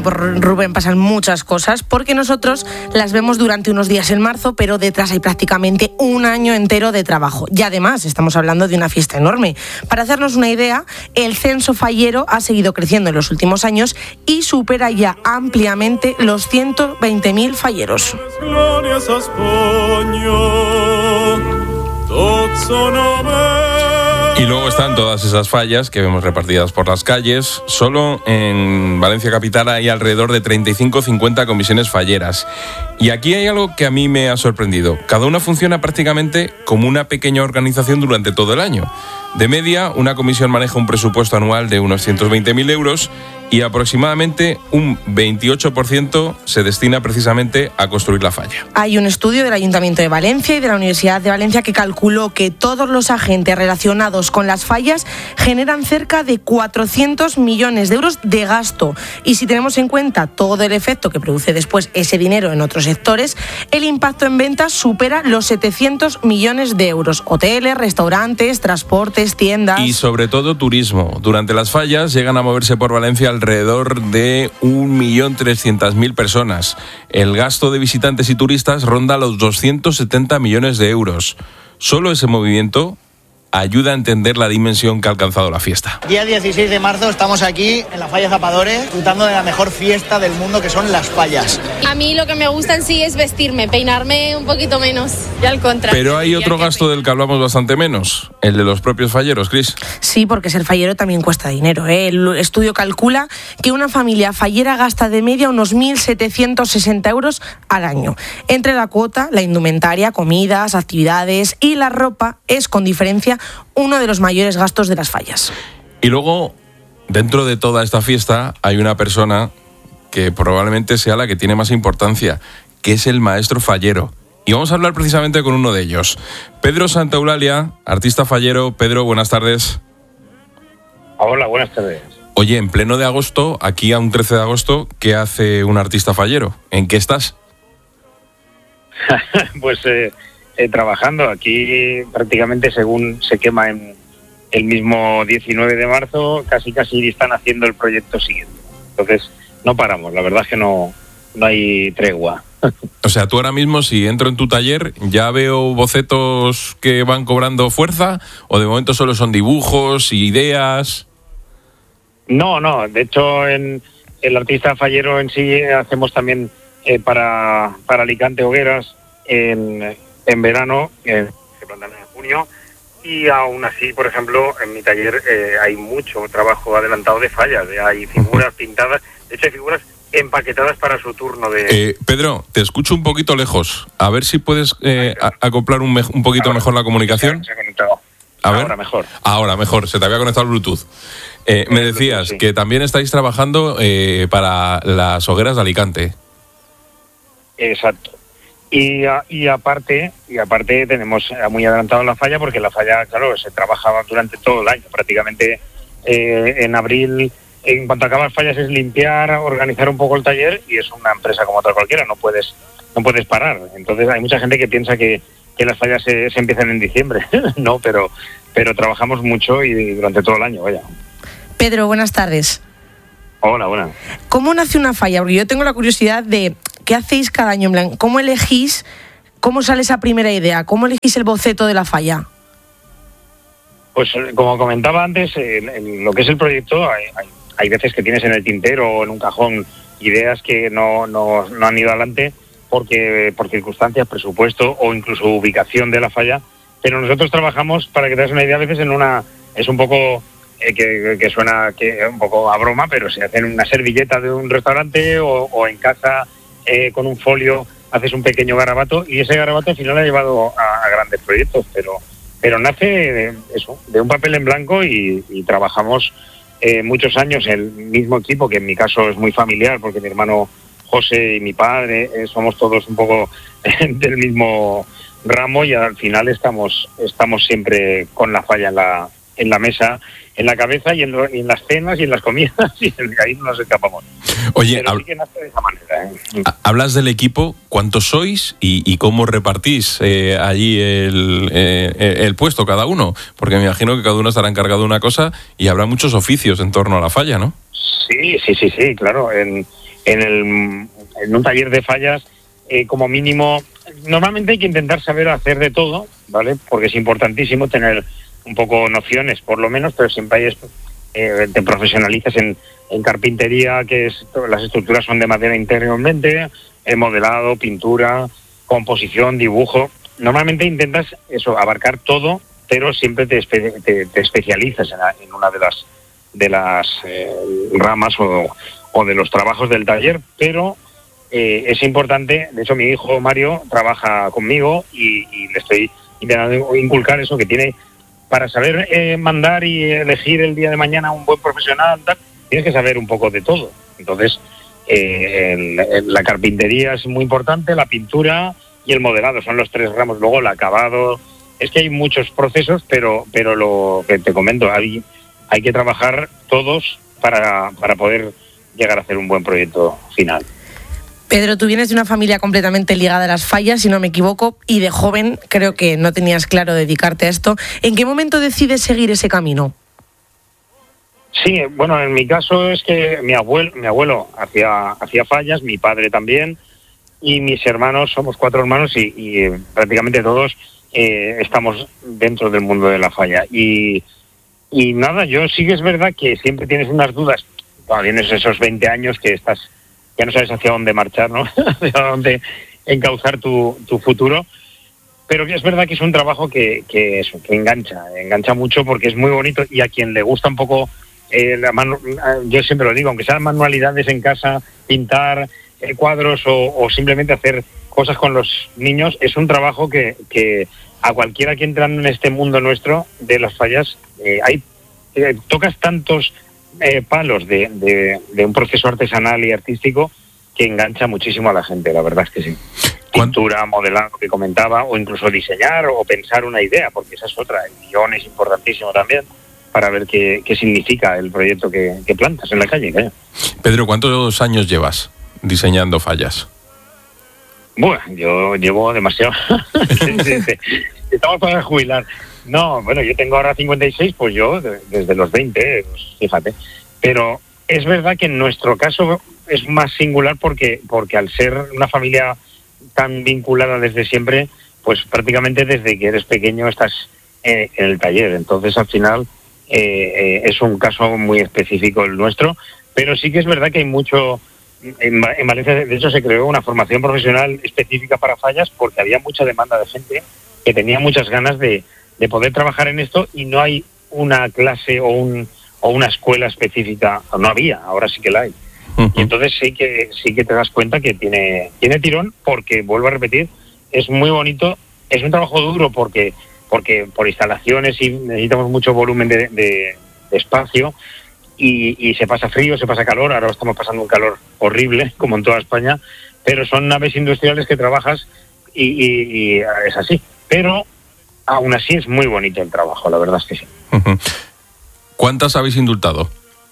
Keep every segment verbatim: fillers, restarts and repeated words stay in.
Bueno, pues Rubén, pasan muchas cosas porque nosotros las vemos durante unos días en marzo, pero detrás hay prácticamente un año entero de trabajo. Y además estamos hablando de una fiesta enorme. Para hacernos una idea, el censo fallero ha seguido creciendo en los últimos años y supera ya ampliamente los ciento veinte mil falleros. Y luego están todas esas fallas que vemos repartidas por las calles. Solo en Valencia capital hay alrededor de treinta y cinco a cincuenta comisiones falleras. Y aquí hay algo que a mí me ha sorprendido. Cada una funciona prácticamente como una pequeña organización durante todo el año. De media, una comisión maneja un presupuesto anual de unos ciento veinte mil euros y aproximadamente un veintiocho por ciento se destina precisamente a construir la falla. Hay un estudio del Ayuntamiento de Valencia y de la Universidad de Valencia que calculó que todos los agentes relacionados con las fallas generan cerca de cuatrocientos millones de euros de gasto. Y si tenemos en cuenta todo el efecto que produce después ese dinero en otros sectores, el impacto en ventas supera los setecientos millones de euros. Hoteles, restaurantes, transportes, tiendas... Y sobre todo turismo. Durante las fallas llegan a moverse por Valencia alrededor de un millón trescientas mil personas. El gasto de visitantes y turistas ronda los doscientos setenta millones de euros. Solo ese movimiento ayuda a entender la dimensión que ha alcanzado la fiesta. Día dieciséis de marzo estamos aquí en la Falla Zapadores disfrutando de la mejor fiesta del mundo, que son las fallas. A mí lo que me gusta en sí es vestirme, peinarme un poquito menos, y al contrario. Pero hay otro gasto del que hablamos bastante menos, el de los propios falleros, Cris. Sí, porque ser fallero también cuesta dinero, ¿eh? El estudio calcula que una familia fallera gasta de media unos mil setecientos sesenta euros al año. Entre la cuota, la indumentaria, comidas, actividades y la ropa es con diferencia uno de los mayores gastos de las fallas. Y luego, dentro de toda esta fiesta, hay una persona que probablemente sea la que tiene más importancia, que es el maestro fallero. Y vamos a hablar precisamente con uno de ellos. Pedro Santaeulalia, artista fallero. Pedro, buenas tardes. Hola, buenas tardes. Oye, en pleno de agosto, aquí a un trece de agosto, ¿qué hace un artista fallero? ¿En qué estás? pues... Eh... Eh, trabajando aquí prácticamente según se quema en el mismo diecinueve de marzo, casi casi están haciendo el proyecto siguiente. Entonces no paramos, la verdad es que no, no hay tregua. O sea, tú ahora mismo, si entro en tu taller, ¿ya veo bocetos que van cobrando fuerza o de momento solo son dibujos y ideas? No, no, de hecho en el artista fallero en sí hacemos también eh, para, para Alicante hogueras en... en verano, eh, se plantan en junio, y aún así, por ejemplo, en mi taller eh, hay mucho trabajo adelantado de fallas, eh, hay figuras pintadas, de hecho hay figuras empaquetadas para su turno de... Eh, Pedro, te escucho un poquito lejos, a ver si puedes eh, a, acoplar un, me- un poquito ahora, mejor la comunicación. Se ha conectado. A ahora ver. mejor. Ahora mejor, se te había conectado el Bluetooth. Eh, me decías Bluetooth, sí. que también estáis trabajando eh, para las hogueras de Alicante. Exacto. Y, y aparte y aparte tenemos muy adelantado la falla, porque la falla, claro, se trabajaba durante todo el año. Prácticamente eh, en abril, en cuanto acaban fallas, es limpiar, organizar un poco el taller, y es una empresa como otra cualquiera, no puedes no puedes parar. Entonces hay mucha gente que piensa que, que las fallas se, se empiezan en diciembre. No, pero, pero trabajamos mucho y durante todo el año, vaya. Pedro, buenas tardes. Hola, buenas. ¿Cómo nace una falla? Porque yo tengo la curiosidad de ¿qué hacéis cada año? En plan, ¿cómo elegís, cómo sale esa primera idea? ¿Cómo elegís el boceto de la falla? Pues como comentaba antes, en, en lo que es el proyecto, hay, hay, hay veces que tienes en el tintero o en un cajón ideas que no, no, no han ido adelante porque por circunstancias, presupuesto o incluso ubicación de la falla, pero nosotros trabajamos, para que te das una idea, a veces en una... es un poco... Que, que suena que un poco a broma, pero se hace en una servilleta de un restaurante o, o en casa eh, con un folio haces un pequeño garabato, y ese garabato al final ha llevado a, a grandes proyectos, pero pero nace de, eso, de un papel en blanco, y, y trabajamos eh, muchos años el mismo equipo, que en mi caso es muy familiar porque mi hermano José y mi padre eh, somos todos un poco del mismo ramo, y al final estamos estamos siempre con la falla en la en la mesa, en la cabeza, y en, lo, y en las cenas y en las comidas, y ahí no nos escapamos. Oye, pero sí que nace de esa manera, ¿eh? Hablas del equipo, ¿cuántos sois y, y cómo repartís eh, allí el, eh, el puesto cada uno? Porque me imagino que cada uno estará encargado de una cosa y habrá muchos oficios en torno a la falla, ¿no? Sí, sí, sí, sí, claro. En, en, el, en un taller de fallas, eh, como mínimo, normalmente hay que intentar saber hacer de todo, ¿vale? Porque es importantísimo tener un poco nociones, por lo menos, pero siempre hay, eh, te profesionalizas en, en carpintería, que es las estructuras son de madera interiormente, eh, modelado, pintura, composición, dibujo. Normalmente intentas eso, abarcar todo, pero siempre te, espe- te, te especializas en, la, en una de las de las eh, ramas o, o de los trabajos del taller, pero eh, es importante. De hecho, mi hijo Mario trabaja conmigo y, y le estoy intentando inculcar eso, que tiene para saber eh, mandar y elegir el día de mañana un buen profesional, tal, tienes que saber un poco de todo. Entonces, eh, el, el, la carpintería es muy importante, la pintura y el modelado son los tres ramos. Luego el acabado, es que hay muchos procesos, pero pero lo que te comento, hay, hay que trabajar todos para, para poder llegar a hacer un buen proyecto final. Pedro, tú vienes de una familia completamente ligada a las fallas, si no me equivoco, y de joven creo que no tenías claro dedicarte a esto. ¿En qué momento decides seguir ese camino? Sí, bueno, en mi caso es que mi abuelo, mi abuelo hacía, hacía fallas, mi padre también, y mis hermanos, somos cuatro hermanos y, y prácticamente todos eh, estamos dentro del mundo de la falla. Y, y nada, yo sí que es verdad que siempre tienes unas dudas, cuando tienes esos veinte años que estás, ya no sabes hacia dónde marchar, ¿no? Hacia dónde encauzar tu, tu futuro. Pero es verdad que es un trabajo que, que, eso, que engancha, engancha mucho porque es muy bonito y a quien le gusta un poco, eh, la manu- yo siempre lo digo, aunque sean manualidades en casa, pintar eh, cuadros o, o simplemente hacer cosas con los niños, es un trabajo que, que a cualquiera que entra en este mundo nuestro de las fallas, eh, hay eh, tocas tantos eh, palos de, de, de un proceso artesanal y artístico que engancha muchísimo a la gente, la verdad es que sí. Pintura, modelado que comentaba, o incluso diseñar o pensar una idea, porque esa es otra. El guión es importantísimo también para ver qué, qué significa el proyecto que, que plantas en la calle. ¿eh? Pedro, ¿cuántos años llevas diseñando fallas? Bueno, yo llevo demasiado. Estamos para jubilar. No, bueno, yo tengo ahora cincuenta y seis, pues yo desde los veinte, pues fíjate. Pero es verdad que en nuestro caso es más singular porque, porque al ser una familia tan vinculada desde siempre, pues prácticamente desde que eres pequeño estás eh, en el taller. Entonces, al final, eh, eh, es un caso muy específico el nuestro, pero sí que es verdad que hay mucho... En, en Valencia, de hecho, se creó una formación profesional específica para fallas porque había mucha demanda de gente que tenía muchas ganas de, de poder trabajar en esto y no hay una clase o, un, o una escuela específica, no había, ahora sí que la hay. Y entonces sí que sí que te das cuenta que tiene tiene tirón porque, vuelvo a repetir, es muy bonito, es un trabajo duro porque porque por instalaciones y necesitamos mucho volumen de, de, de espacio y, y se pasa frío, se pasa calor, ahora estamos pasando un calor horrible como en toda España, pero son naves industriales que trabajas y, y, y es así, pero aún así es muy bonito el trabajo, la verdad es que sí. ¿Cuántas habéis indultado?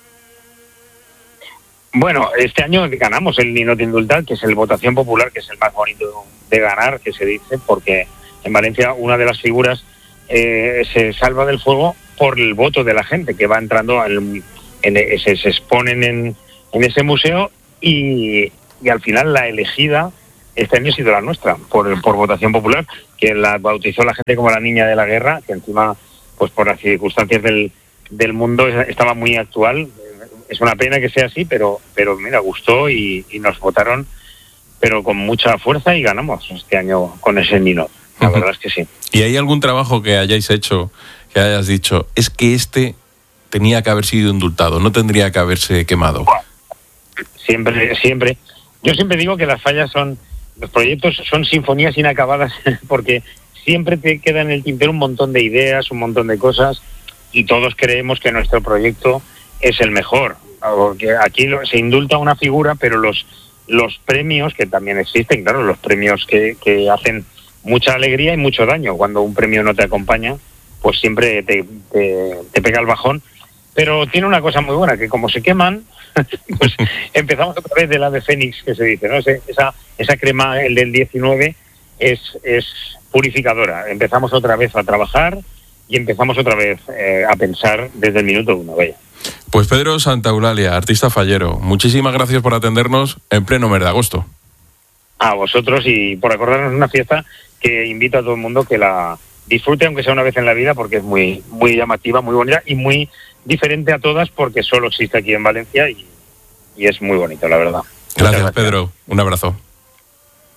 Bueno, este año ganamos el Ninot Indultat, que es el votación popular, que es el más bonito de ganar, que se dice, porque en Valencia una de las figuras eh, se salva del fuego por el voto de la gente que va entrando, en, en, se, se exponen en, en ese museo y, y al final la elegida este año ha sido la nuestra, por, por votación popular, que la bautizó la gente como la niña de la guerra, que encima, pues por las circunstancias del, del mundo estaba muy actual. Es una pena que sea así, pero pero mira, gustó y, y nos votaron, pero con mucha fuerza y ganamos este año con ese Ninot. La uh-huh. verdad es que sí. ¿Y hay algún trabajo que hayáis hecho, que hayas dicho, es que este tenía que haber sido indultado, no tendría que haberse quemado? Bueno, siempre, siempre. Yo siempre digo que las fallas son, los proyectos son sinfonías inacabadas, porque siempre te queda en el tintero un montón de ideas, un montón de cosas, y todos creemos que nuestro proyecto es el mejor, porque aquí se indulta una figura, pero los los premios que también existen, claro, los premios que, que hacen mucha alegría y mucho daño. Cuando un premio no te acompaña, pues siempre te, te, te pega el bajón, pero tiene una cosa muy buena, que como se queman, pues empezamos otra vez del ave fénix, que se dice, ¿no? Esa, esa crema, el del diecinueve, es, es purificadora. Empezamos otra vez a trabajar y empezamos otra vez eh, a pensar desde el minuto uno, vaya. Pues Pedro Santaeulalia, artista fallero, muchísimas gracias por atendernos en pleno mes de agosto. A vosotros y por acordarnos de una fiesta que invito a todo el mundo que la disfrute, aunque sea una vez en la vida, porque es muy, muy llamativa, muy bonita y muy diferente a todas, porque solo existe aquí en Valencia y, y es muy bonito, la verdad. Gracias, gracias, Pedro. Un abrazo.